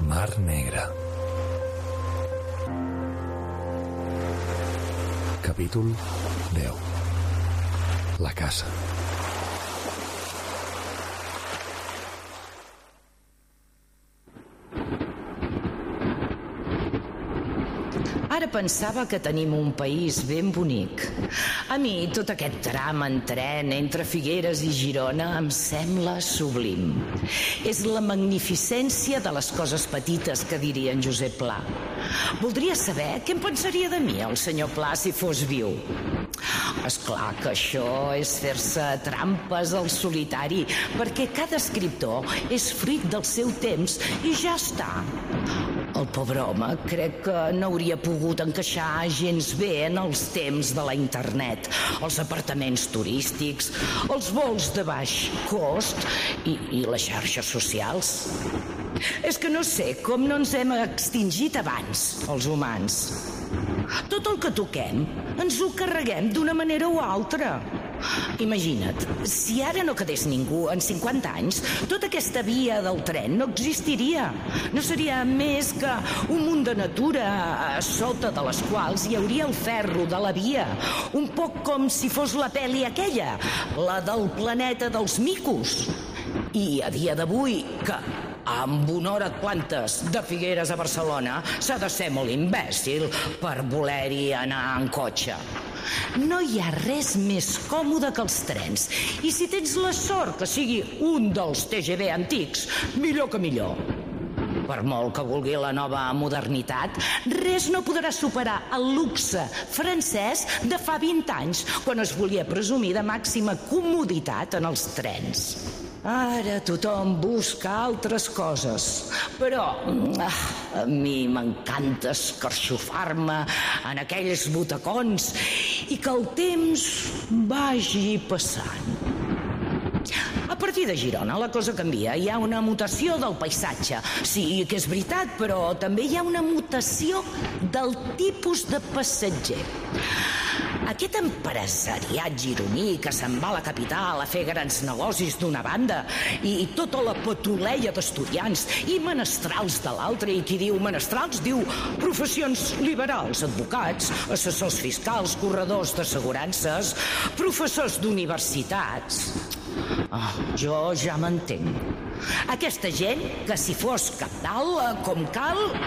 Mar Negra. Capítol 10. La caça. Ara pensava que tenim un país ben bonic. A mi tot aquest tram en tren entre Figueres i Girona em sembla sublim. És la magnificència de les coses petites, que diria en Josep Pla. Voldria saber què en pensaria de mi el senyor Pla si fos viu. És clar que això és fer-se trampes al solitari, perquè cada escriptor és fruit del seu temps i ja està. El pobre home crec que no hauria pogut encaixar gens bé en els temps de la internet, els apartaments turístics, els vols de baix cost i les xarxes socials. És que no sé com no ens hem extingit abans, els humans. Tot el que toquem ens ho carreguem d'una manera o altra. Imagina't, si ara no quedés ningú en 50 anys, tota aquesta via del tren no existiria. No seria més que un munt de natura a sota de les quals hi hauria el ferro de la via, un poc com si fos la pel·li aquella, la del planeta dels micos. I a dia d'avui, que amb una hora et plantes de Figueres a Barcelona, s'ha de ser molt imbècil per voler-hi anar en cotxe. No hi ha res més còmode que els trens, i si tens la sort que sigui un dels TGV antics, millor que millor. Per molt que vulgui la nova modernitat, res no podrà superar el luxe francès de fa 20 anys, quan es volia presumir de màxima comoditat en els trens. Ara tothom busca altres coses, però a mi m'encanta escarxofar-me en aquells butacons i que el temps vagi passant. A partir de Girona la cosa canvia, hi ha una mutació del paisatge. Sí, que és veritat, però també hi ha una mutació del tipus de passatger. Aquest empresariat gironí que se'n va a la capital a fer grans negocis d'una banda i tota la patuleia d'estudiants i menestrals de l'altra, i qui diu menestrals diu professions liberals, advocats, assessors fiscals, corredors d'assegurances, professors d'universitats. Jo ja m'entenc. Aquesta gent que si fos cabdal, com cal,